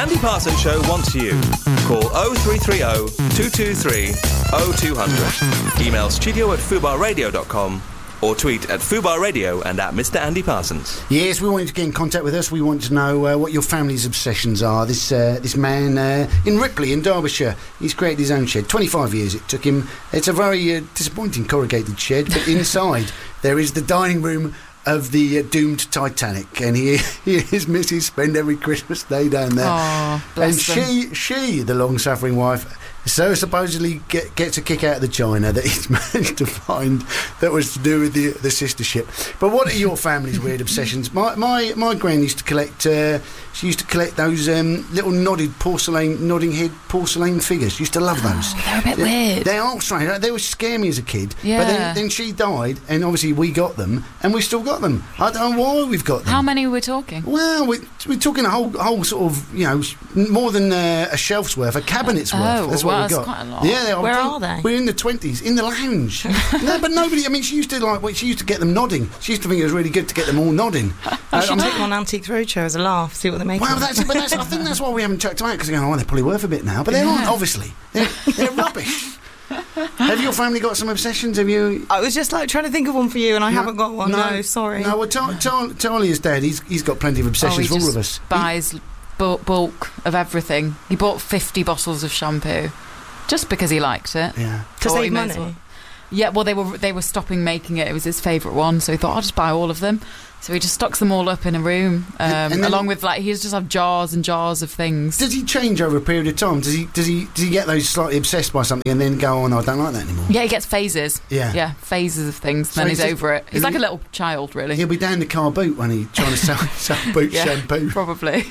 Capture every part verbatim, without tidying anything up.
Andy Parsons Show wants you. Call oh three three oh, two two three, oh two hundred. Email studio at fubar radio dot com or tweet at Fubar Radio and at Mister Andy Parsons. Yes, we want you to get in contact with us. We want to know uh, what your family's obsessions are. This uh, this man uh, in Ripley in Derbyshire, he's created his own shed. twenty-five years it took him. It's a very uh, disappointing corrugated shed, but inside there is the dining room of the uh, doomed Titanic, and he, he and his missus spend every Christmas day down there. Oh, and bless she, them. she, the long-suffering wife, so supposedly get, gets a kick out of the china that he's managed to find that was to do with the the sister ship. But what are your family's weird obsessions? My my my gran used to collect. Uh, she used to collect those um, little nodded porcelain, nodding head porcelain figures. She used to love those. Oh, they're a bit they, weird. They are strange. They would scare me as a kid. Yeah. But then, then she died, and obviously we got them, and we still got them. I don't know why we've got them. How many are we talking? Well, we're, we're talking a whole whole sort of, you know, more than uh, a shelf's worth, a cabinet's worth. Oh, That's what well, we got. that's quite a lot. Yeah, they are. Where I think are they? We're in the twenties, in the lounge. No, but nobody. I mean, she used to like. Well, she used to get them nodding. She used to think it was really good to get them all nodding. You Uh, should I'm- take them on Antiques Roadshow as a laugh, see what they make well, of that's it. but that's, I think that's why we haven't chucked them out, because oh, they're probably worth a bit now. But they aren't, obviously. They're, they're rubbish. Have your family got some obsessions? Have you? I was just like trying to think of one for you, and I No, haven't got one. No, sorry. No, well, Tar- Tar- Talia's dad, he's he's got plenty of Oh, obsessions he for all just of us. He- buys bu- bulk of everything. He bought fifty bottles of shampoo just because he liked it. yeah. To Thought he save may as money. well- Yeah, well, they were they were stopping making it. It was his favourite one, so he thought, I'll just buy all of them. So he just stocks them all up in a room, um, And- and then- along with, like, he just have jars and jars of things. Does he change over a period of time? Does he does he does he get those slightly obsessed by something and then go, oh no, I don't like that anymore? Yeah, he gets phases. Yeah. Yeah, phases of things, So then he's he's just- over it. He's he'll like be- a little child, really. He'll be down the car boot when he's trying to sell, sell boot Yeah. shampoo. Probably.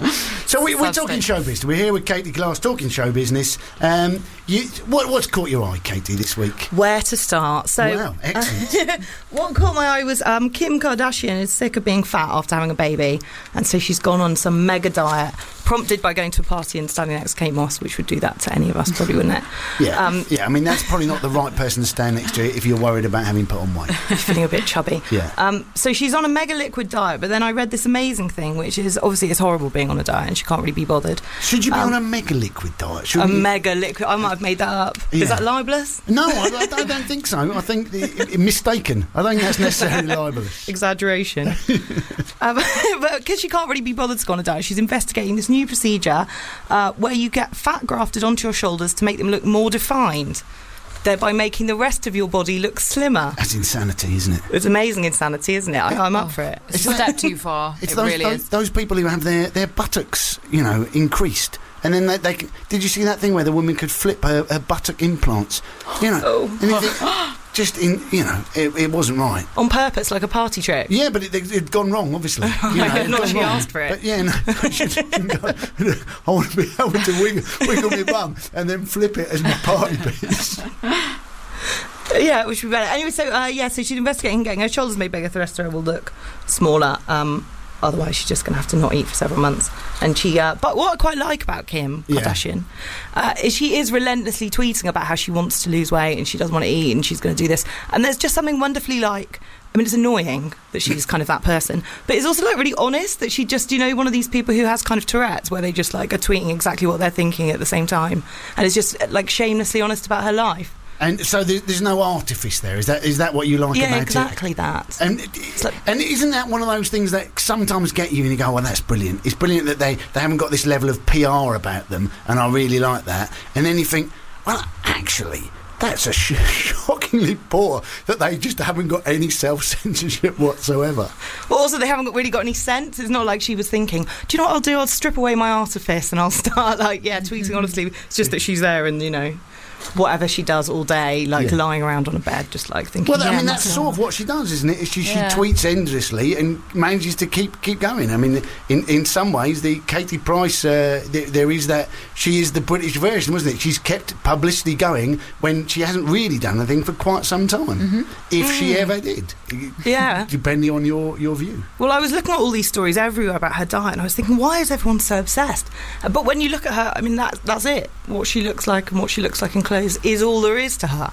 So we, we're Sad talking state. show business. We're here with Katie Glass talking show business. Um, you, what, what's caught your eye, Katie, this week? Where to start? So, Wow, excellent. what caught my eye was um, Kim Kardashian is sick of being fat after having a baby, and so she's gone on some mega diet, prompted by going to a party and standing next to Kate Moss, which would do that to any of us, probably, wouldn't it? Yeah, Um, yeah. I mean, that's probably not the right person to stand next to if you're worried about having put on weight. Feeling a bit chubby. Yeah. Um, so she's on a mega liquid diet, but then I read this amazing thing, which is obviously it's horrible being on a diet, and she can't really be bothered. Should you be Um, on a mega liquid diet? A Shouldn't you? mega liquid. I might have made that up. Yeah. Is that libelous? No, I, I don't- I don't think so. I think the, it, mistaken. I don't think that's necessarily libelous. Exaggeration. um, but because she can't really be bothered to go on a diet, she's investigating this new procedure uh, where you get fat grafted onto your shoulders to make them look more defined, thereby making the rest of your body look slimmer. That's insanity, isn't it? It's amazing insanity, isn't it? I, I'm up for it. It's a step too far. It's it those, really those, is. those people who have their, their buttocks, you know, increased. And then they, they c- did you see that thing where the woman could flip her, her buttock implants? You know, Oh. and you think, just in, you know, it, it wasn't right. On purpose, like a party trick. Yeah, but it, it, it'd gone wrong, obviously. You know, it'd Not gone she wrong. asked for it. But yeah, no, she didn't go, I want to be able to wiggle, wiggle my bum and then flip it as my party piece. Yeah, which would be better. Anyway, so uh, yeah, so she's investigating getting her shoulders made bigger, the rest of her will look smaller. Um, otherwise, she's just going to have to not eat for several months. And she, uh, but what I quite like about Kim Yeah. Kardashian uh, is she is relentlessly tweeting about how she wants to lose weight and she doesn't want to eat and she's going to do this. And there's just something wonderfully like. I mean, it's annoying that she's kind of that person, but it's also like really honest that she just, you know, one of these people who has kind of Tourette's, where they just like are tweeting exactly what they're thinking at the same time, and is just like shamelessly honest about her life. And so there, there's no artifice there. Is that is that what you like Yeah, about exactly it? that. And like- and isn't that one of those things that sometimes get you and you go, well, that's brilliant. It's brilliant that they, they haven't got this level of P R about them, and I really like that. And then you think, well, actually, that's a sh- shockingly poor that they just haven't got any self-censorship whatsoever. Well, also, they haven't got, really got any sense. It's not like she was thinking, do you know what I'll do? I'll strip away my artifice and I'll start, like, yeah, tweeting honestly. It's just that she's there and, you know, whatever she does all day, like Yeah. lying around on a bed, just like thinking. Well, yeah, I mean, that's that's sort of what she does, isn't it? She, Yeah. she tweets endlessly and manages to keep keep going. I mean, in, in some ways, the Katie Price, uh, there, there is that, she is the British version, wasn't it? She's kept publicity going when she hasn't really done anything for quite some time. Mm-hmm. If she Mm. ever did. Yeah. Depending on your, your view. Well, I was looking at all these stories everywhere about her diet, and I was thinking, why is everyone so obsessed? Uh, But when you look at her, I mean, that that's it. What she looks like and what she looks like in clothes is all there is to her.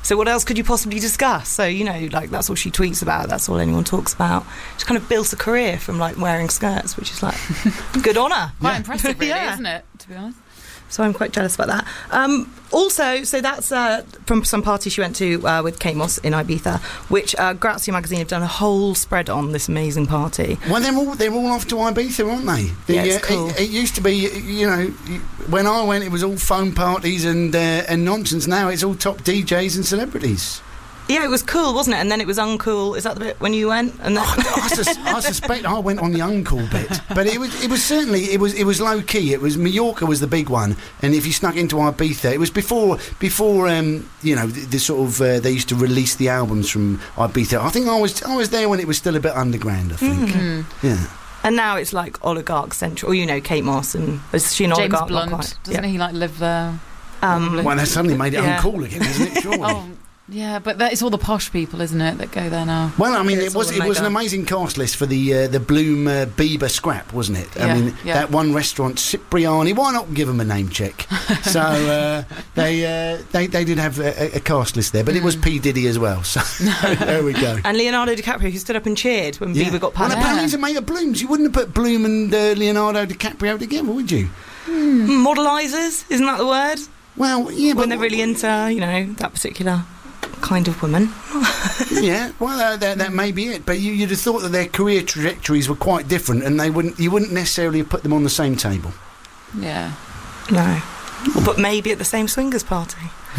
So what else could you possibly discuss? So, you know, like, that's all she tweets about. That's all anyone talks about. She's kind of built a career from, like, wearing skirts, which is, like, good on her. Quite Yeah. impressive, really, Yeah. isn't it, to be honest? So I'm quite jealous about that. Um, also, so that's uh, from some party she went to uh, with Kate Moss in Ibiza, which uh, Grazia magazine have done a whole spread on, this amazing party. Well, they're all they're all off to Ibiza, aren't they? The, Yeah, it's uh, cool. It, it used to be, you know, when I went, it was all phone parties and uh, and nonsense. Now it's all top D Js and celebrities. Yeah, it was cool, wasn't it? And then it was uncool. Is that the bit when you went? And then I, sus- I suspect I went on the uncool bit, but it was it was certainly it was it was low key. It was Mallorca was the big one, and if you snuck into Ibiza, it was before before um, you know the, the sort of uh, they used to release the albums from Ibiza. I think I was I was there when it was still a bit underground. I think, Mm. yeah. and now it's like oligarch central. Or, you know, Kate Moss, and is she an James oligarch? Not Blunt, quite. doesn't Yeah. he, like, live there? Um, Well, they suddenly made it Yeah. uncool again, isn't it? Surely. Oh, yeah, but that, it's all the posh people, isn't it, that go there now? Well, I mean, Yeah, it it's was all it was an made up. amazing cast list for the uh, the Bloom uh, Bieber scrap, wasn't it? I Yeah, mean, yeah. that one restaurant, Cipriani. Why not give them a name check? so uh, they, uh, they they did have a, a cast list there, but it was Mm. P Diddy as well. So there we go. and Leonardo DiCaprio, who stood up and cheered when Yeah. Bieber got Well, past. apparently Yeah. he's a mate of Bloom's. You wouldn't have put Bloom and uh, Leonardo DiCaprio together, would you? Modelisers, isn't that the word? Well, yeah, but When they're really into, you know, that particular kind of woman. yeah, well, uh, that, that may be it. But you, you'd have thought that their career trajectories were quite different, and they wouldn't. You wouldn't necessarily have put them on the same table. Yeah. No. But maybe at the same swingers party.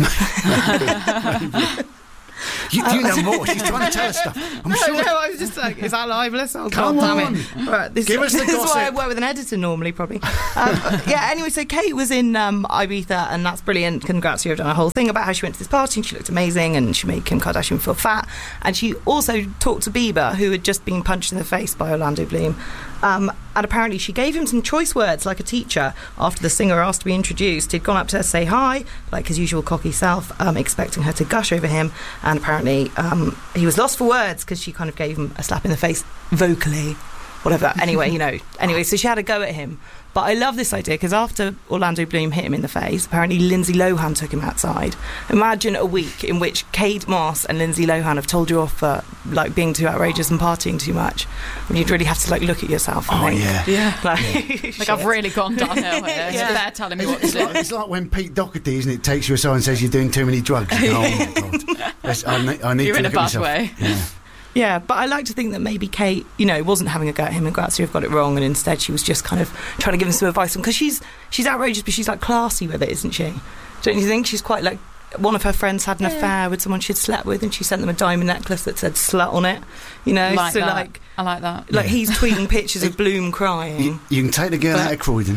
You, you know more. She's trying to tell us stuff. I'm No, sure. no, I was just like, is that libelous? Oh, Come God damn on. it. Right, this, Give us the this is why I gossip. work with an editor normally, probably. Um, yeah, anyway, so Kate was in um, Ibiza, and that's brilliant. Congrats, you've done a whole thing about how she went to this party, and she looked amazing, and she made Kim Kardashian feel fat. And she also talked to Bieber, who had just been punched in the face by Orlando Bloom. Um, and apparently she gave him some choice words like a teacher after the singer asked to be introduced. He'd gone up to her to say hi, like his usual cocky self, um, expecting her to gush over him. And apparently um, he was lost for words because she kind of gave him a slap in the face vocally, whatever. Anyway, you know, anyway, so she had a go at him. But I love this idea because after Orlando Bloom hit him in the face, apparently Lindsay Lohan took him outside. Imagine a week in which Kate Moss and Lindsay Lohan have told you off for like being too outrageous and partying too much. When you'd really have to like look at yourself and Oh, think, yeah. Yeah. like, Like, I've really gone downhill here. Yeah. They're telling me what to It's like, do. it's like when Pete Doherty, isn't it, takes you aside and says you're doing too many drugs. You go, oh my God. That's- I need, I need You're to in a look at bad myself. way. Yeah. Yeah, but I like to think that maybe Kate, you know, wasn't having a go at him and Grazia have got it wrong, and instead she was just kind of trying to give him some advice. Because she's she's outrageous, but she's like classy with it, isn't she? Don't you think? She's quite like, one of her friends had an Yeah. affair with someone she'd slept with, and she sent them a diamond necklace that said "slut" on it. You know, Like so that. like I like that. like Yeah. he's tweeting pictures of Bloom You, crying. you can take the girl But- out of Croydon.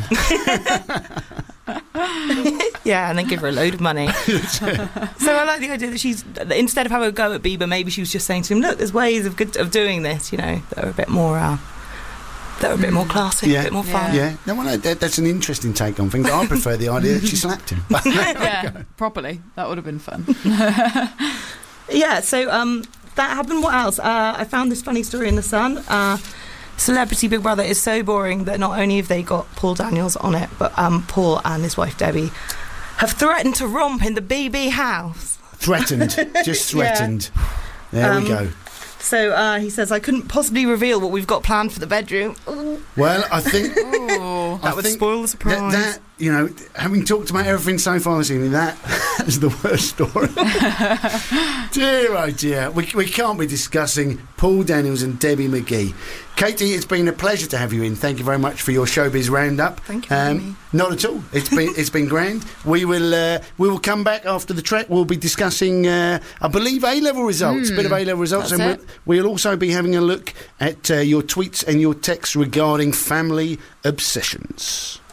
Yeah, and then give her a load of money. So I like the idea that she's, instead of having a go at Bieber, maybe she was just saying to him, look, there's ways of good, of doing this, you know, that are a bit more uh, that are a bit more classy, Yeah. a bit more fun. Yeah, no, well, that, that's an interesting take on things. I prefer the idea that she slapped him. But Yeah, properly. That would have been fun. Yeah, so um, that happened. What else? Uh, I found this funny story in The Sun. Uh, Celebrity Big Brother is so boring that not only have they got Paul Daniels on it, but um, Paul and his wife Debbie have threatened to romp in the B B house. threatened, just threatened. There Um, we go. So uh, he says, I couldn't possibly reveal what we've got planned for the bedroom. Ooh, Well, I think Ooh. that I would think spoil the surprise. that, that, you know, having talked about everything so far this evening, that is the worst story. Dear, oh dear. We, we can't be discussing Paul Daniels and Debbie McGee. Katie, it's been a pleasure to have you in. Thank you very much for your showbiz roundup. Thank you for having me. Not at all. It's been it's been grand. We will uh, we will come back after the track. We'll be discussing, uh, I believe, A-level results. A bit of A-level results, that's and it. we'll, we'll also be having a look at uh, your tweets and your texts regarding family obsessions.